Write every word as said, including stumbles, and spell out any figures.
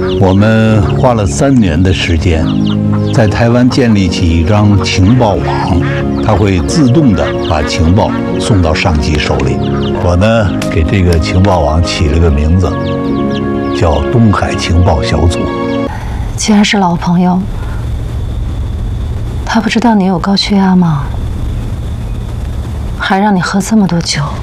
我们花了三年的时间，在台湾建立起一张情报网，它会自动的把情报送到上级手里。我呢，给这个情报网起了个名字，叫东海情报小组。 既然是老朋友，他不知道你有高血压吗？还让你喝这么多酒。